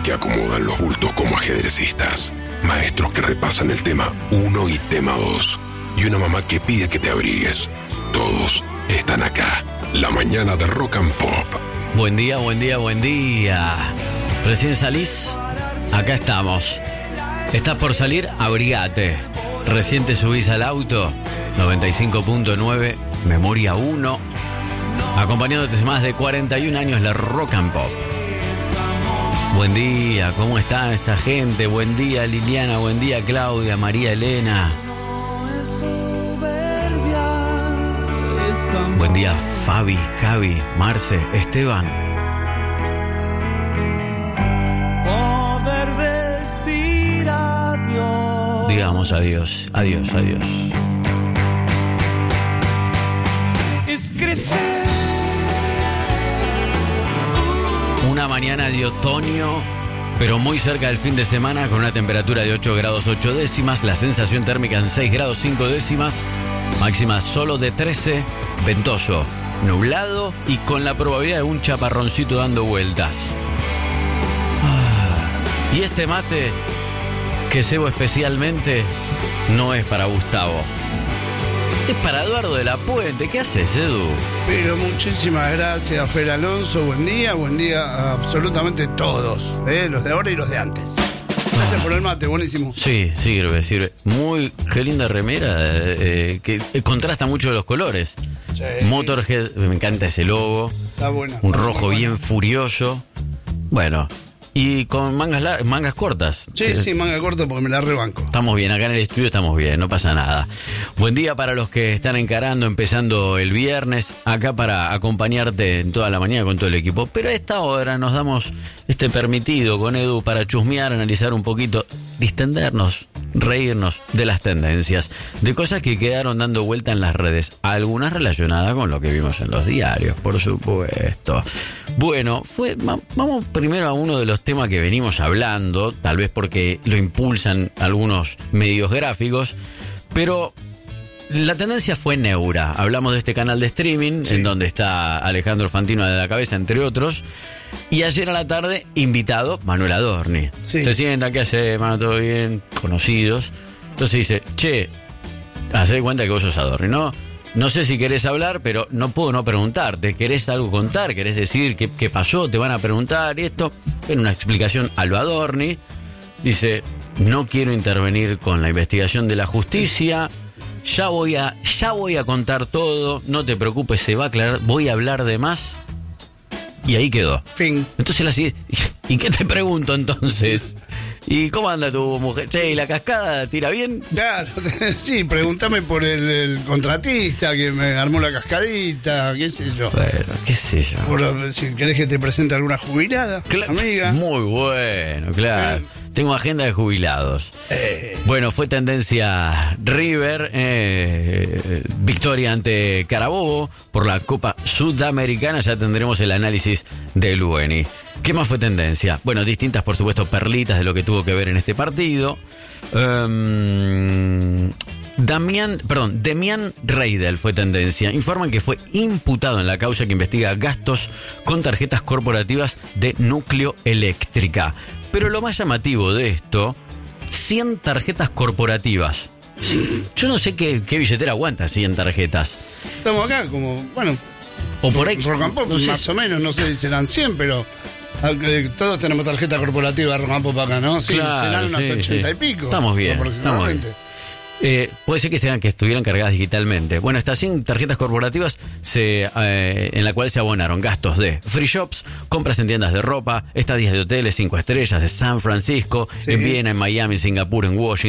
que acomodan los bultos como ajedrecistas, maestros que repasan el tema 1 y tema 2, y una mamá que pide que te abrigues. Todos están acá. La mañana de Rock and Pop. Buen día, buen día, buen día. ¿Recién salís? Acá estamos. ¿Estás por salir? Abrigate. ¿Recién te subís al auto? 95.9, Memoria 1. Acompañándote hace más de 41 años la Rock and Pop. Buen día, ¿cómo está esta gente? Buen día Liliana, buen día Claudia, María Elena. Buen día Fabi, Javi, Marce, Esteban. Poder decir adiós. Digamos adiós, adiós, adiós. Es crecer. Una mañana de otoño, pero muy cerca del fin de semana, con una temperatura de 8 grados 8 décimas, la sensación térmica en 6 grados 5 décimas, máxima solo de 13, ventoso, nublado y con la probabilidad de un chaparroncito dando vueltas. Y este mate que cebo especialmente no es para Gustavo. Es para Eduardo de la Puente. ¿Qué haces, Edu? Pero muchísimas gracias, Fer Alonso. Buen día a absolutamente todos, los de ahora y los de antes. Gracias por el mate, buenísimo. Sí, sirve. Muy, qué linda remera, que contrasta mucho los colores. Sí. Motorhead, me encanta ese logo. Está buena. Un rojo bien furioso. Bueno, y con mangas cortas. Sí, manga corta porque me la rebanco. Estamos bien, acá en el estudio estamos bien, no pasa nada. Buen día para los que están empezando el viernes, acá para acompañarte en toda la mañana con todo el equipo. Pero a esta hora nos damos permitido con Edu para chusmear, analizar un poquito, distendernos, reírnos de las tendencias, de cosas que quedaron dando vuelta en las redes, algunas relacionadas con lo que vimos en los diarios, por supuesto. Bueno, vamos primero a uno de los temas que venimos hablando, tal vez porque lo impulsan algunos medios gráficos, pero la tendencia fue Neura. Hablamos de este canal de streaming, sí, en donde está Alejandro Fantino de la cabeza, entre otros, y ayer a la tarde, invitado Manuel Adorni. Sí. Se sienta, ¿qué hace, Manu? ¿Todo bien? Conocidos. Entonces dice, che, hacé de cuenta que vos sos Adorni, ¿no? No sé si querés hablar, pero no puedo no preguntarte. ¿Querés algo contar? ¿Querés decir qué pasó? Te van a preguntar y esto. En una explicación a lo Adorni. Dice, no quiero intervenir con la investigación de la justicia. Ya voy a contar todo. No te preocupes, se va a aclarar. Voy a hablar de más. Y ahí quedó. Fin. Entonces la sigue. ¿Y qué te pregunto entonces? ¿Y cómo anda tu mujer? Che, ¿y la cascada tira bien? Claro, sí, pregúntame por el contratista que me armó la cascadita, qué sé yo. Bueno, qué sé yo. Si querés que te presente alguna jubilada, amiga. Muy bueno, claro. Tengo agenda de jubilados. Bueno, fue tendencia River, victoria ante Carabobo por la Copa Sudamericana. Ya tendremos el análisis de Lueni. ¿Qué más fue tendencia? Bueno, distintas, por supuesto, perlitas de lo que tuvo que ver en este partido. Demian Reidel fue tendencia. Informan que fue imputado en la causa que investiga gastos con tarjetas corporativas de Núcleo Eléctrica. Pero lo más llamativo de esto, 100 tarjetas corporativas. Yo no sé qué billetera aguanta 100 tarjetas. Estamos acá como, bueno, o por ahí, Rock and Pop, no más o menos, no sé si serán 100, pero todos tenemos tarjeta corporativa de Rock and Pop acá, ¿no? Sí, claro, serán unas 80 y pico. Estamos bien, aproximadamente. Puede ser que estuvieran cargadas digitalmente. Bueno, estas 100 tarjetas corporativas en la cual se abonaron gastos de free shops, compras en tiendas de ropa, estadías de hoteles 5 estrellas de San Francisco, sí, en Viena, en Miami, en Singapur, en Washington,